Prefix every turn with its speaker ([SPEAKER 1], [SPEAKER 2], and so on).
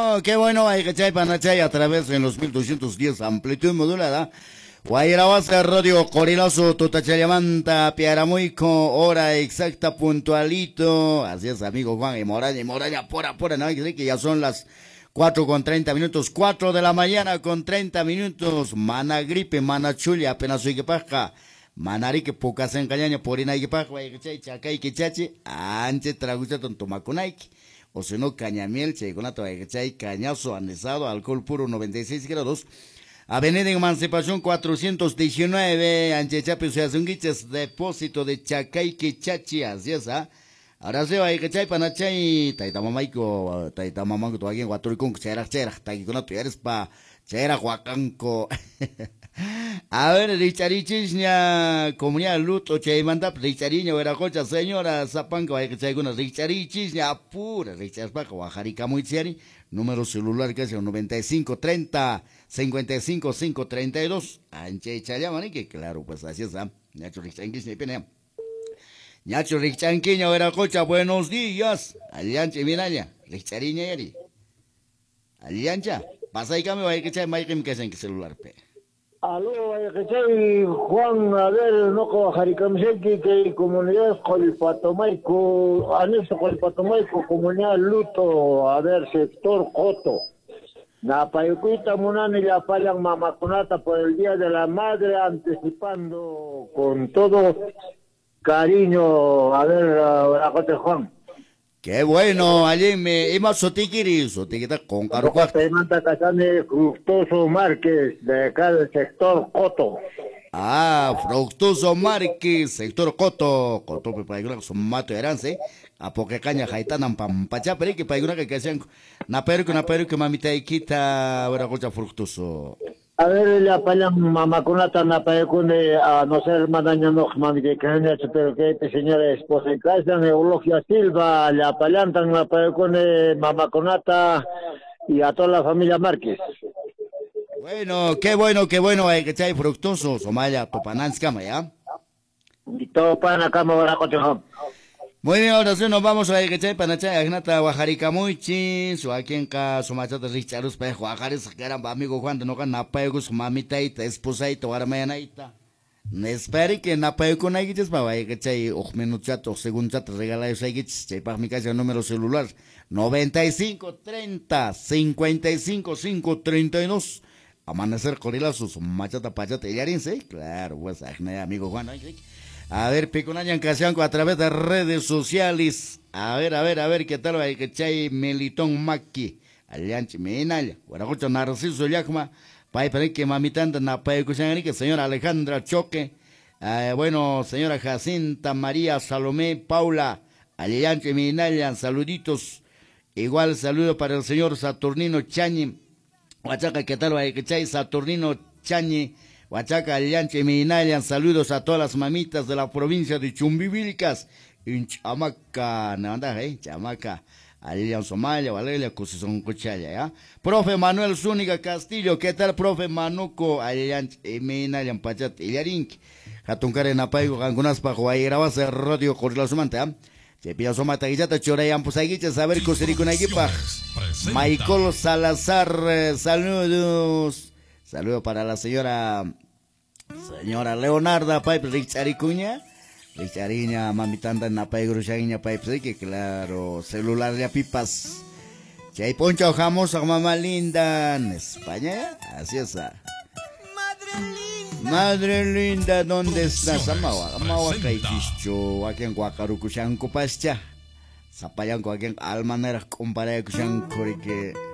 [SPEAKER 1] qué bueno, hay que chay panachay a través de los 1210 amplitud modulada. Guayrabasa Radio Corilazo, Tutachayamanta, Piaramuico, hora exacta, puntualito. Así es, amigo Juan, y Moraña, pura, no hay que decir que ya son las 4:30, 4 de la mañana con 30 minutos. Mana gripe, mana chulia, apenas soy que paja. Manari que pocas en cañaña, porina y que paja, guay que chay, chacay que chachi, anche tragucha tontomacunaiki. O si no, cañamiel, chay con la toalla que chay, cañazo, anesado, alcohol puro, 96 grados. Avenida Emancipación 419, Anchechape, Suazunguiches, depósito de Chacayque, Chachi, así es, ¿ah? Ahora se va a ir panachay, Taitamamaico, Taitamamanco, tu alguien, Guaturicun, Chera, Taikuna, tu eres pa, Chera, Huacanco. A ver, Richarichisnia, comunidad Luto, Chaimanda, Richariño, Veracocha, señora Zapanca, hay que echar algunas Richarichisnia, pura, Richarpaca, Guajarica, Muitsiari, número celular que es el 9530-55532, Anche Chayamani, que claro, pues así es, Nacho Richanquisnia, Pena. Nacho Richanquiña, Veracocha, buenos días, Aliancha, Minaya, Richariña, Yari. Aliancha, pasa y cambio, hay que echar Mike que es en celular, pe.
[SPEAKER 2] Aló, soy Juan, a ver, no con Jaricamseki, que comunidad Colpatomaico, anexo Colpatomaico, comunidad Luto, a ver, sector Coto. La payuquita munani la payan mamaconata por el Día de la Madre, anticipando con todo cariño, a ver, Veracocha Juan.
[SPEAKER 1] Qué bueno, allí me iba sotiquita con caruca.
[SPEAKER 2] Te manda Casane Fructuoso Márquez, de acá del sector Coto.
[SPEAKER 1] Ah, Fructuoso Márquez, sector Coto, pues para que son mato erance, a porque caña jaitanan pampacha, pero que para que sean, na pero que mamita y quita, ahora cosa Fructuoso.
[SPEAKER 2] A ver, la payan mamaconata na payacune a no ser madaña no mami que caña, pero que señora esposa y casa, Eulogia Silva, la payantan la payacune mamaconata y a toda la familia Márquez.
[SPEAKER 1] Bueno, qué bueno, hay que echar Fructuoso, Somaya, Topananskama, ¿ya?
[SPEAKER 2] Y todo para la cama, ahora cochejón.
[SPEAKER 1] Muy bien, ahora sí nos vamos a ir que panachay, agnata, Guajarica Muichis, o aquí en casa, machata Richarus, pe, Guajaris, caramba, amigo Juan, de no gan napaygus, mamitaita, esposaita, guaramayanaita. Espere que napaygo naigiches, pa, vaya que chay, minuchat, o según chat, regala eso aigiches, chay, pa, mi casa, número celular, 9530-55532, amanecer corilazos, machata, pachata, yarinse, claro, pues, amigo Juan, a ver, Picunayan Casianco a través de redes sociales. A ver, ¿qué tal? Hay que chay Melitón Maki. Alianchi, Minaya. Guarajucho Narciso Yacma. Pai, para que mamitanda na pai que señora Alejandra Choque. Bueno, señora Jacinta María Salomé Paula. Alianchi, Minaya, saluditos. Igual saludo para el señor Saturnino Chañi. Huachaca, ¿qué tal? Hay que chay Saturnino Chañi. Huachaca, Alianche, Minayan, saludos a todas las mamitas de la provincia de Chumbivilcas, en Chamaca, Chamaca, Alian Somalia, Valeria, Cusizón Cuchaya, ¿ya? Profe Manuel Zúñiga Castillo, ¿qué tal, profe Manuco, Alianche, Minayan, Pachat, Ilarink, Jatuncare Napaigo, algunas pa' grabas de radio Corrilazumante, ¿ya? Chepia Somata Guillata, Chorayan, pues hay que saber coserico na equipa. Michael Salazar, saludos. Saludo para la señora Leonarda Pipe Richaricuña. Richariña, mamitanda en la Pai Grushaña Pipe, que claro, celular de pipas. Chay Poncho Jamos, mamá linda, en España, así es. Madre linda, ¿dónde estás? Amawa Kaichicho, aquí en Guacarucushanco Pascha. Zapayanco, aquí en Almanera, comparé con que